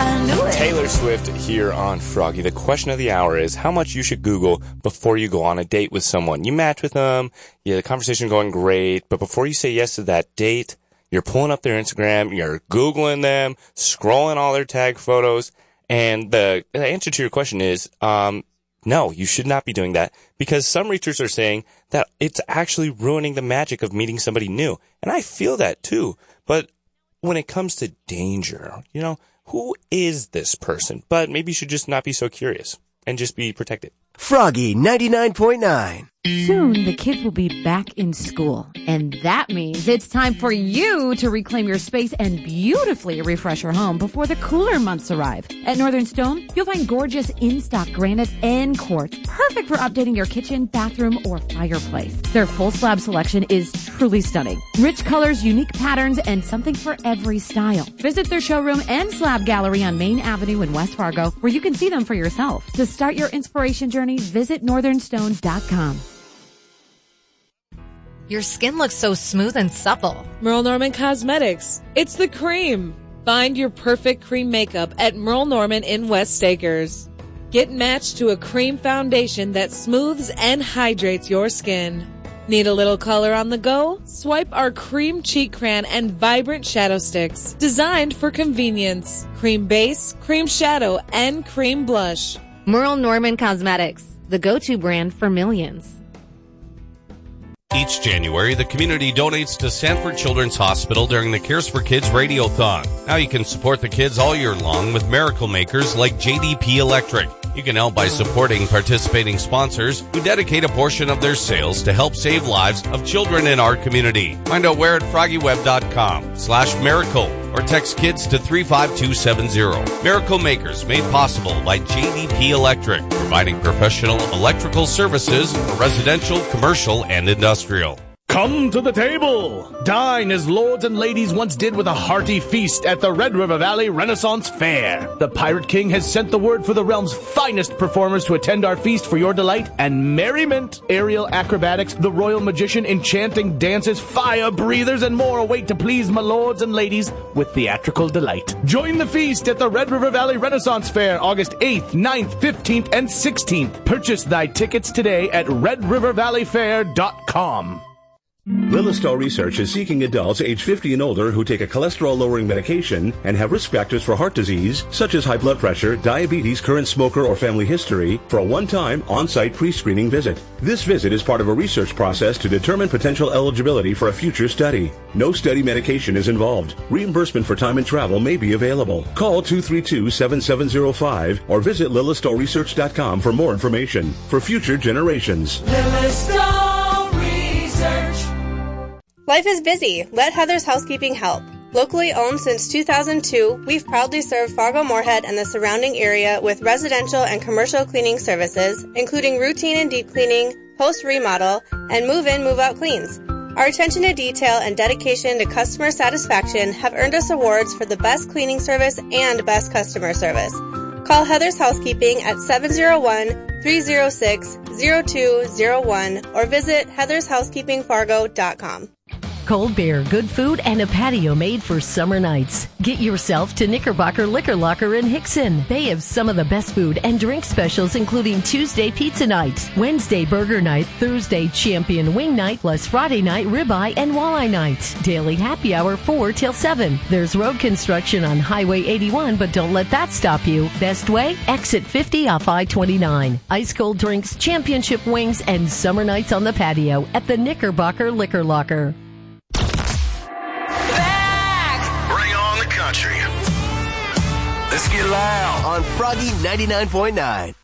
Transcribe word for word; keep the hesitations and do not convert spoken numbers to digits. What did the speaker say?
I knew it. Taylor Swift here on Froggy. The question of the hour is how much you should Google before you go on a date with someone. You match with them, yeah, the conversation going great, but before you say yes to that date, you're pulling up their Instagram, you're Googling them, scrolling all their tag photos, and the, the answer to your question is, um, no, you should not be doing that because some researchers are saying that it's actually ruining the magic of meeting somebody new. And I feel that too. But when it comes to danger, you know, who is this person? But maybe you should just not be so curious and just be protected. Froggy ninety-nine point nine. Soon, the kids will be back in school, and that means it's time for you to reclaim your space and beautifully refresh your home before the cooler months arrive. At Northern Stone, you'll find gorgeous in-stock granite and quartz, perfect for updating your kitchen, bathroom, or fireplace. Their full slab selection is truly stunning. Rich colors, unique patterns, and something for every style. Visit their showroom and slab gallery on Main Avenue in West Fargo, where you can see them for yourself. To start your inspiration journey, visit northern stone dot com. Your skin looks so smooth and supple. Merle Norman Cosmetics. It's the cream. Find your perfect cream makeup at Merle Norman in West Acres. Get matched to a cream foundation that smooths and hydrates your skin. Need a little color on the go? Swipe our Cream Cheek Crayon and Vibrant Shadow Sticks. Designed for convenience. Cream base, cream shadow, and cream blush. Merle Norman Cosmetics, the go-to brand for millions. Each January, the community donates to Sanford Children's Hospital during the Cares for Kids Radiothon. Now you can support the kids all year long with miracle makers like J D P Electric. You can help by supporting participating sponsors who dedicate a portion of their sales to help save lives of children in our community. Find out where at FroggyWeb.com slash miracle or text kids to three five two seven zero. Miracle Makers made possible by J D P Electric, providing professional electrical services for residential, commercial, and industrial. Come to the table! Dine as lords and ladies once did with a hearty feast at the Red River Valley Renaissance Fair. The Pirate King has sent the word for the realm's finest performers to attend our feast for your delight and merriment. Aerial acrobatics, the royal magician, enchanting dances, fire breathers, and more await to please my lords and ladies with theatrical delight. Join the feast at the Red River Valley Renaissance Fair, August eighth, ninth, fifteenth, and sixteenth. Purchase thy tickets today at red river valley fair dot com. Lillistar Research is seeking adults age fifty and older who take a cholesterol-lowering medication and have risk factors for heart disease, such as high blood pressure, diabetes, current smoker, or family history, for a one-time on-site pre-screening visit. This visit is part of a research process to determine potential eligibility for a future study. No study medication is involved. Reimbursement for time and travel may be available. Call two three two, seven seven zero five or visit lillistar research dot com for more information. For future generations. Lillistar Research. Life is busy. Let Heather's Housekeeping help. Locally owned since two thousand two, we've proudly served Fargo-Moorhead and the surrounding area with residential and commercial cleaning services, including routine and deep cleaning, post-remodel, and move-in, move-out cleans. Our attention to detail and dedication to customer satisfaction have earned us awards for the best cleaning service and best customer service. Call Heather's Housekeeping at seven oh one, three oh six, oh two oh one or visit heathers housekeeping fargo dot com. Cold beer, good food, and a patio made for summer nights. Get yourself to Knickerbocker Liquor Locker in Hickson. They have some of the best food and drink specials, including Tuesday pizza night, Wednesday burger night, Thursday champion wing night, plus Friday night ribeye and walleye night. Daily happy hour four till seven. There's road construction on Highway eighty-one, but don't let that stop you. Best way? Exit fifty off I twenty-nine. Ice cold drinks, championship wings, and summer nights on the patio at the Knickerbocker Liquor Locker. Country. Let's get loud on Froggy ninety-nine point nine.